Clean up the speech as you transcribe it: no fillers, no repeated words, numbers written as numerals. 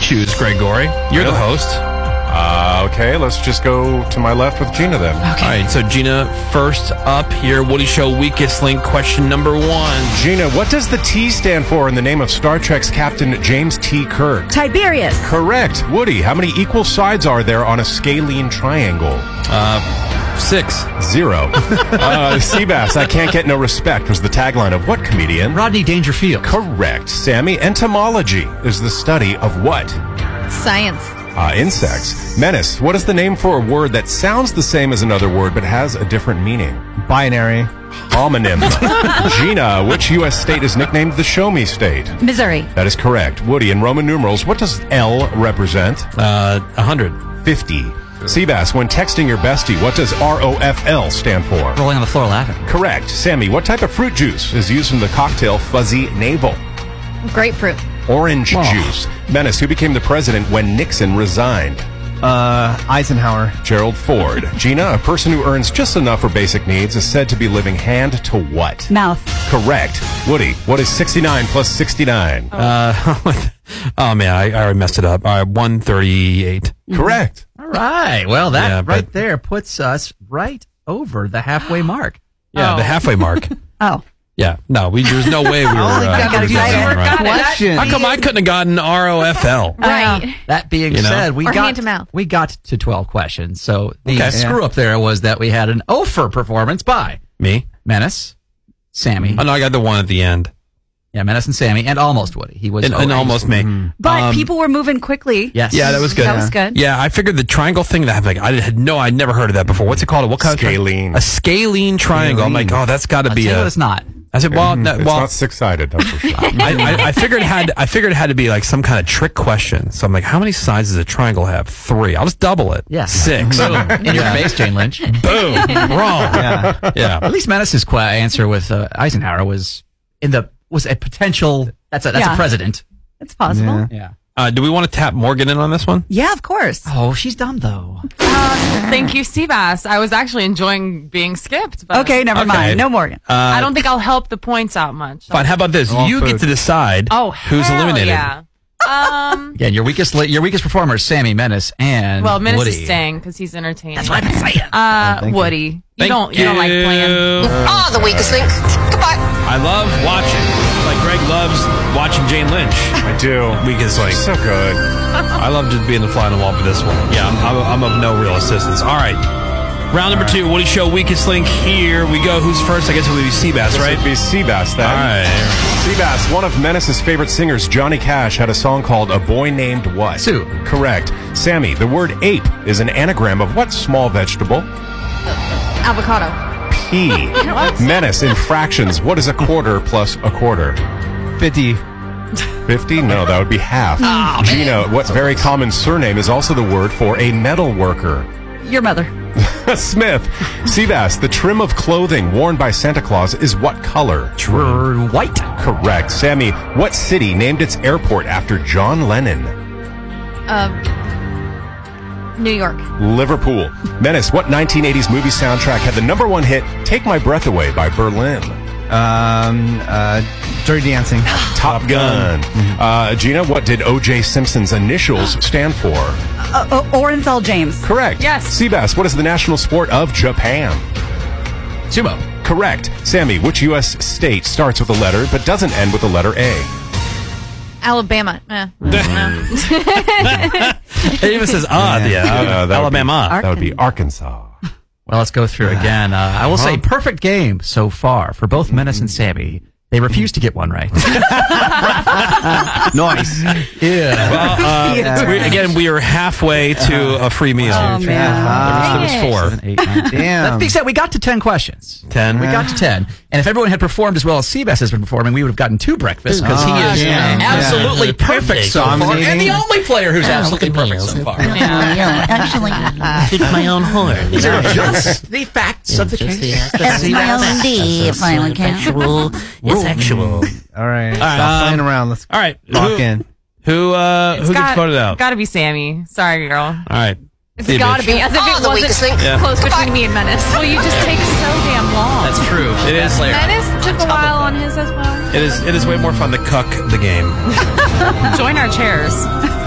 choose, Gregory. You're the host. Okay, let's just go to my left with Gina then. Okay. All right, so Gina, first up here, Woody Show Weakest Link, question number 1. Gina, what does the T stand for in the name of Star Trek's Captain James T. Kirk? Tiberius. Correct. Woody, how many equal sides are there on a scalene triangle? 6. 0. Seabass, I can't get no respect was the tagline of what comedian? Rodney Dangerfield. Correct. Sammy, entomology is the study of what? Science. Insects. Menace, what is the name for a word that sounds the same as another word but has a different meaning? Binary. Homonym. Gina, which U.S. state is nicknamed the Show Me State? Missouri. That is correct. Woody, in Roman numerals, what does L represent? 100. 50. Seabass, when texting your bestie, what does ROFL stand for? Rolling on the floor laughing. Correct. Sammy, what type of fruit juice is used in the cocktail Fuzzy Navel? Grapefruit. Orange juice. Menace, who became the president when Nixon resigned? Eisenhower. Gerald Ford. Gina, a person who earns just enough for basic needs is said to be living hand to what? Mouth. Correct. Woody, what is 69 plus 69? Oh, man, I already messed it up. 138. Correct. All right. Well, that Yeah, right but- there puts us right over the halfway mark. Yeah, the halfway mark. Oh. Yeah, no, there's no way we were. got gonna get excited. that right. Question. How come I couldn't have gotten ROFL? Right. That being You know? said, we Or got hand to mouth. we got to 12 questions. So the Okay. screw up there was that we had an Ofer performance by Me? Menace, Sammy. Oh, no, I got the one at the end. Yeah, Menace and Sammy, and almost Woody. He was And almost me. But people were moving quickly. Yes. Yeah, that was good. That was good. Yeah, I figured the triangle thing that happened. Like, I'd never heard of that before. What's it called? What kind Scalene. of a scalene triangle? I'm like, oh, that's got to I'll be tell you a. what it's not. I said, well, It's not six-sided, that's for sure. I figured it had to be like some kind of trick question. So I'm like, how many sides does a triangle have? 3. I'll just double it. Yeah. 6. Boom. In your face, Jane Lynch. Boom. Wrong. Yeah. At least Menace's answer with Eisenhower was a potential. That's a Yeah. president. It's possible. Yeah. Do we want to tap Morgan in on this one? Yeah, of course. Oh, she's dumb though. Thank you, Seabass. I was actually enjoying being skipped. But Okay, never mind. No Morgan. I don't think I'll help the points out much. Fine. How about this? You get to decide who's hell eliminated. Yeah. Again, your weakest performers, Sammy, Menace, and Well, Menace Woody. is staying because he's entertaining. That's what I've been saying. Woody, you Thank don't like playing. Oh, the weakest link. Goodbye. I love watching. Like Greg loves watching Jane Lynch. I do. Weakest Link. So good. I love just being the fly on the wall for this one. Yeah, I'm of no real assistance. All right. Round number 2, Woody Show Weakest Link. Here we go. Who's first? I guess it would be Seabass, This right? would be Seabass then. All right. Seabass, one of Menace's favorite singers, Johnny Cash, had a song called A Boy Named What? Sue. Correct. Sammy, the word ape is an anagram of what small vegetable? Avocado. P. Menace, in fractions, what is a quarter plus a quarter? 50. 50? No, that would be half. Gina, what very common surname is also the word for a metal worker? Your mother. Smith. Seabass, the trim of clothing worn by Santa Claus is what color? White. Correct. Sammy, what city named its airport after John Lennon? New York. Liverpool. Menace, what 1980s movie soundtrack had the #1 hit Take My Breath Away by Berlin? Dirty Dancing. Top Gun. Gina, what did O.J. Simpson's initials stand for? Orenthal James. Correct. Yes. Seabass, what is the national sport of Japan? Sumo. Correct. Sammy, which U.S. state starts with a letter but doesn't end with the letter A? Alabama. It even says Alabama. That would be Arkansas. Well, let's go through again. I will say perfect game so far for both Menace and Sammy. They refuse to get one right. Nice. Yeah. Well, we are halfway to a free meal. Oh, man. There was 4. 7, 8, 9. That Damn. being said, we got to 10 questions. 10. We got to 10. And if everyone had performed as well as Seabass has been performing, we would have gotten 2 breakfasts because he is damn. absolutely perfect so far. Dominating. And the only player who's absolutely perfect so far. Actually, Toot my own horn. These are just the facts of the case. That's my own D, if I would count. factual. It's actual. All right. Stop playing around. Let's All right. lock in. Who gets voted out? Gotta be Sammy. Sorry, girl. All right. It's gotta be. As if it the weakest link. wasn't close between me and Menace. Well, you just take so damn long. That's true. It is. Menace took a while on his as well. It is way more fun to cuck the game. Join our chairs.